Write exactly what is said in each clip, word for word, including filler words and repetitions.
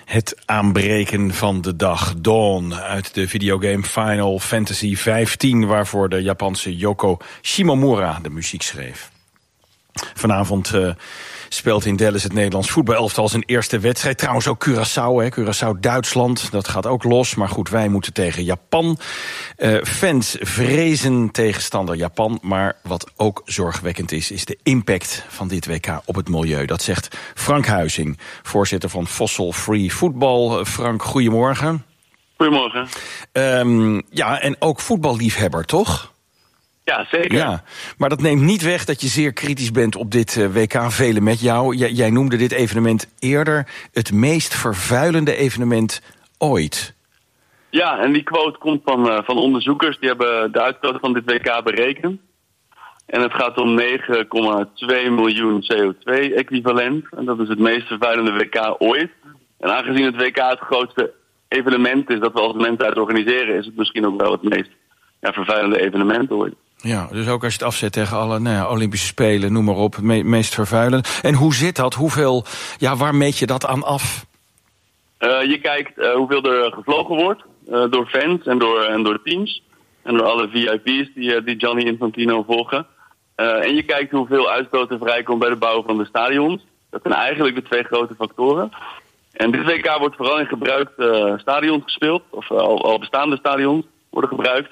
Het aanbreken van de dag, Dawn, uit de videogame Final Fantasy vijftien... waarvoor de Japanse Yoko Shimomura de muziek schreef. Vanavond uh, speelt in Dallas het Nederlands voetbalelftal zijn eerste wedstrijd. Trouwens ook Curaçao, hè. Curaçao-Duitsland, dat gaat ook los. Maar goed, wij moeten tegen Japan. Uh, fans vrezen tegenstander Japan. Maar wat ook zorgwekkend is, is de impact van dit W K op het milieu. Dat zegt Frank Huizing, voorzitter van Fossil Free Football. Frank, goedemorgen. Goedemorgen. Um, ja, en ook voetballiefhebber, toch? Ja, zeker. Ja, maar dat neemt niet weg dat je zeer kritisch bent op dit uh, W K. Velen met jou. J- jij noemde dit evenement eerder het meest vervuilende evenement ooit. Ja, en die quote komt van, uh, van onderzoekers. Die hebben de uitstoot van dit W K berekend. En het gaat om negen komma twee miljoen C O twee equivalent. En dat is het meest vervuilende W K ooit. En aangezien het W K het grootste evenement is dat we als mensen uit organiseren, is het misschien ook wel het meest ja, vervuilende evenement ooit. Ja, dus ook als je het afzet tegen alle nou ja, Olympische Spelen, noem maar op, het me- meest vervuilend. En hoe zit dat? Hoeveel, ja, waar meet je dat aan af? Uh, je kijkt uh, hoeveel er gevlogen wordt uh, door fans en door, en door teams. En door alle V I P's die, uh, die Gianni Infantino volgen. Uh, en je kijkt hoeveel uitstoot er vrijkomt bij de bouw van de stadions. Dat zijn eigenlijk de twee grote factoren. En dit W K wordt vooral in gebruikte uh, stadions gespeeld. Of uh, al, al bestaande stadions worden gebruikt.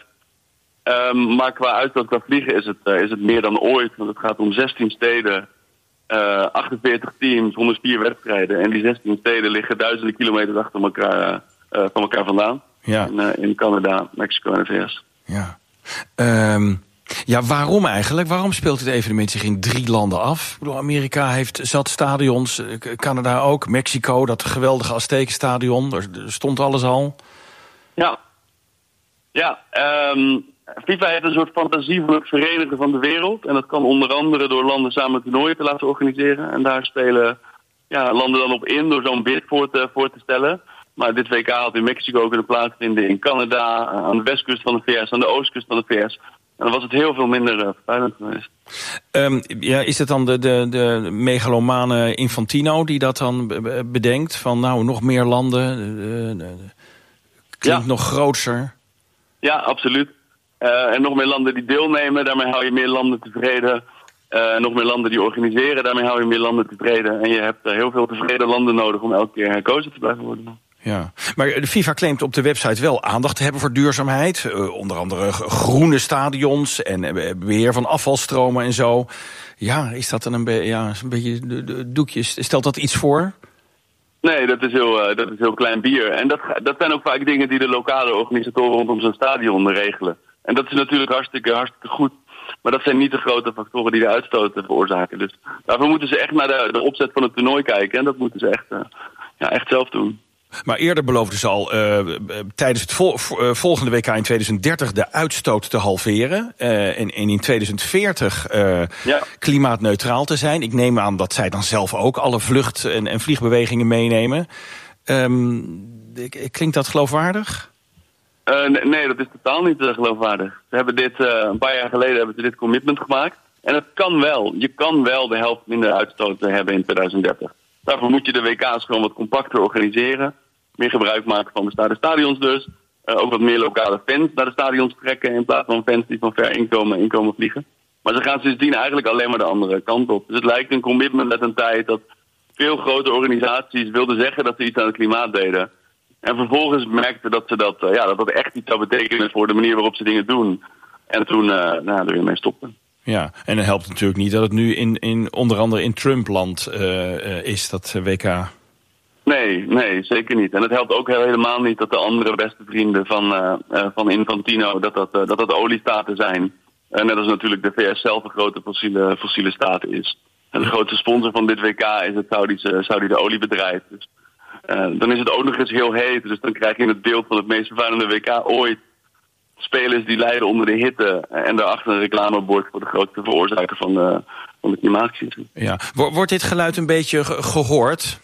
Um, maar qua uitstoot, qua vliegen is het, uh, is het meer dan ooit. Want het gaat om zestien steden, uh, achtenveertig teams, honderdvier wedstrijden. En die zestien steden liggen duizenden kilometers achter elkaar, uh, van elkaar vandaan. Ja. In, uh, in Canada, Mexico en de V S. Ja. Um, ja, waarom eigenlijk? Waarom speelt dit evenement zich in drie landen af? Ik bedoel, Amerika heeft zat stadions, Canada ook, Mexico, dat geweldige Aztekenstadion. Er stond alles al. Ja. Ja, um, FIFA heeft een soort fantasie van het verenigen van de wereld. En dat kan onder andere door landen samen toernooien te laten organiseren. En daar spelen ja, landen dan op in door zo'n bid voor te, voor te stellen. Maar dit W K had in Mexico ook kunnen plaatsvinden, in Canada, aan de westkust van de V S, aan de oostkust van de V S. En dan was het heel veel minder uh, vervuilend geweest. Um, ja, is het dan de, de, de megalomane Infantino die dat dan bedenkt? Van nou, nog meer landen, uh, uh, klinkt ja. nog grootser. Ja, absoluut. Uh, en nog meer landen die deelnemen, daarmee hou je meer landen tevreden. Uh, nog meer landen die organiseren, daarmee hou je meer landen tevreden. En je hebt uh, heel veel tevreden landen nodig om elke keer herkozen te blijven worden. Ja, maar de FIFA claimt op de website wel aandacht te hebben voor duurzaamheid. Uh, onder andere groene stadions en uh, beheer van afvalstromen en zo. Ja, is dat dan een, be- ja, een beetje de, de doekjes? Stelt dat iets voor? Nee, dat is heel, uh, dat is heel klein bier. En dat, dat zijn ook vaak dingen die de lokale organisatoren rondom zo'n stadion regelen. En dat is natuurlijk hartstikke, hartstikke goed. Maar dat zijn niet de grote factoren die de uitstoot veroorzaken. Dus daarvoor moeten ze echt naar de, de opzet van het toernooi kijken. En dat moeten ze echt, uh, ja, echt zelf doen. Maar eerder beloofden ze al uh, tijdens het vol, uh, volgende W K in tweeduizend dertig de uitstoot te halveren. Uh, en, en in tweeduizend veertig uh, ja. klimaatneutraal te zijn. Ik neem aan dat zij dan zelf ook alle vlucht- en, en vliegbewegingen meenemen. Um, klinkt dat geloofwaardig? Uh, nee, nee, dat is totaal niet uh, geloofwaardig. Ze hebben dit, uh, een paar jaar geleden hebben ze dit commitment gemaakt. En het kan wel. Je kan wel de helft minder uitstoot hebben in tweeduizend dertig. Daarvoor moet je de W K's gewoon wat compacter organiseren. Meer gebruik maken van bestaande stadions dus. Uh, ook wat meer lokale fans naar de stadions trekken in plaats van fans die van ver inkomen, inkomen vliegen. Maar ze gaan sindsdien eigenlijk alleen maar de andere kant op. Dus het lijkt een commitment uit een tijd dat veel grote organisaties wilden zeggen dat ze iets aan het klimaat deden. En vervolgens merkten dat ze dat, uh, ja, dat, dat echt iets zou betekenen voor de manier waarop ze dingen doen. En toen uh, nou, er weer mee stopten. Ja, en dan helpt het natuurlijk niet dat het nu in, in onder andere in Trumpland uh, uh, is, dat W K. Nee, nee, zeker niet. En het helpt ook helemaal niet dat de andere beste vrienden van, uh, uh, van Infantino, dat dat, uh, dat dat oliestaten zijn. Uh, net als natuurlijk de V S zelf een grote fossiele, fossiele staat is. En de grootste sponsor van dit W K is het Saudische, Saudi oliebedrijf. Dus, uh, dan is het ook nog eens heel heet. Dus dan krijg je het beeld van het meest vervuilende W K ooit. Spelers die lijden onder de hitte en daarachter een reclamebord voor de grootste veroorzaker van de, van de klimaatcrisis. Ja. Wordt dit geluid een beetje gehoord?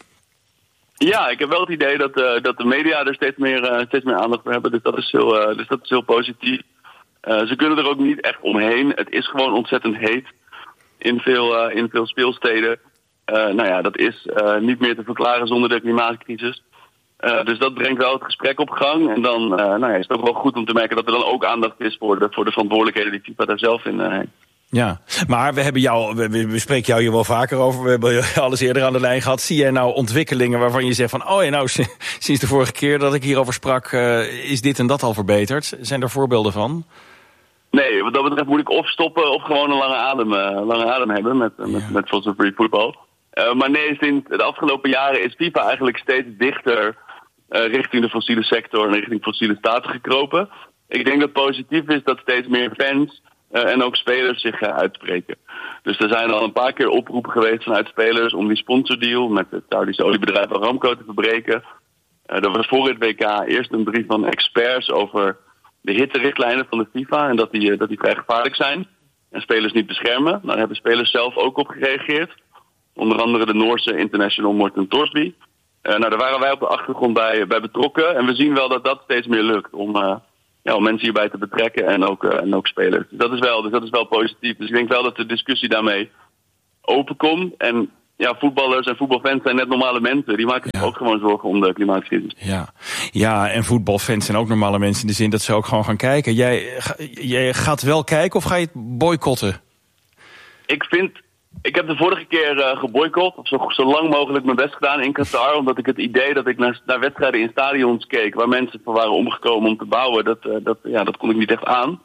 Ja, ik heb wel het idee dat, uh, dat de media er steeds meer, uh, steeds meer aandacht voor hebben. Dus dat is heel, uh, dus dat is heel positief. Uh, ze kunnen er ook niet echt omheen. Het is gewoon ontzettend heet in veel, uh, in veel speelsteden. Uh, nou ja, dat is uh, niet meer te verklaren zonder de klimaatcrisis. Uh, dus dat brengt wel het gesprek op gang. En dan uh, nou ja, is het ook wel goed om te merken dat er dan ook aandacht is voor de, voor de verantwoordelijkheden die FIFA daar zelf in uh, heeft. Ja, maar we hebben jou, we, we spreken jou hier wel vaker over. We hebben je alles eerder aan de lijn gehad. Zie jij nou ontwikkelingen waarvan je zegt van, oh ja, nou sinds de vorige keer dat ik hierover sprak, uh, is dit en dat al verbeterd? Zijn er voorbeelden van? Nee, wat dat betreft moet ik of stoppen of gewoon een lange adem, uh, lange adem hebben met, ja. met, met Fossil Free Football. Uh, maar nee, sinds de afgelopen jaren is FIFA eigenlijk steeds dichter uh, richting de fossiele sector en richting fossiele staten gekropen. Ik denk dat het positief is dat steeds meer fans uh, en ook spelers zich uh, uitspreken. Dus er zijn al een paar keer oproepen geweest vanuit spelers om die sponsordeal met het Saudische oliebedrijf Aramco te verbreken. Uh, er was voor het W K eerst een brief van experts over de hitterichtlijnen van de FIFA en dat die, uh, dat die vrij gevaarlijk zijn en spelers niet beschermen. Daar hebben spelers zelf ook op gereageerd. Onder andere de Noorse international Morten Thorsby. Uh, nou, daar waren wij op de achtergrond bij, bij betrokken. En we zien wel dat dat steeds meer lukt om, uh, ja, om mensen hierbij te betrekken en ook, uh, en ook spelers. Dus dat is wel, dus dat is wel positief. Dus ik denk wel dat de discussie daarmee openkomt. En ja, voetballers en voetbalfans zijn net normale mensen. Die maken zich ja. ook gewoon zorgen om de klimaatcrisis. Ja. ja, en voetbalfans zijn ook normale mensen in de zin dat ze ook gewoon gaan kijken. Jij, jij gaat wel kijken of ga je het boycotten? Ik vind... Ik heb de vorige keer uh, geboycott, of zo, zo lang mogelijk mijn best gedaan in Qatar. Omdat ik het idee dat ik naar, naar wedstrijden in stadions keek waar mensen voor waren omgekomen om te bouwen, dat, uh, dat, ja, dat kon ik niet echt aan.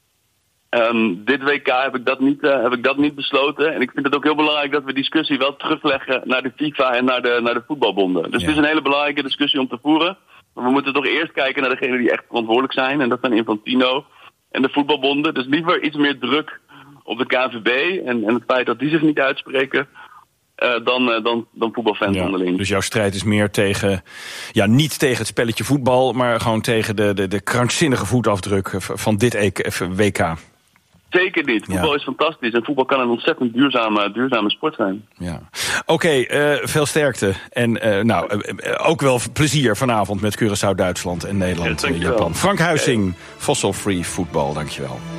Um, dit W K heb ik, dat niet, uh, heb ik dat niet besloten. En ik vind het ook heel belangrijk dat we discussie wel terugleggen naar de FIFA en naar de, naar de voetbalbonden. Dus ja. Het is een hele belangrijke discussie om te voeren. Maar we moeten toch eerst kijken naar degenen die echt verantwoordelijk zijn. En dat zijn Infantino en de voetbalbonden. Dus liever iets meer druk op de K N V B en, en het feit dat die zich niet uitspreken uh, dan, uh, dan, dan voetbalfans ja, onderling. Dus jouw strijd is meer tegen, ja, niet tegen het spelletje voetbal, maar gewoon tegen de, de, de krankzinnige voetafdruk van dit W K. Zeker niet. Voetbal ja. is fantastisch en voetbal kan een ontzettend duurzame, duurzame sport zijn. Ja. Oké, okay, uh, veel sterkte en uh, nou, uh, uh, ook wel plezier vanavond met Curaçao, Duitsland en Nederland, ja, Japan. Frank Huizing, okay. Fossil Free Football, dankjewel.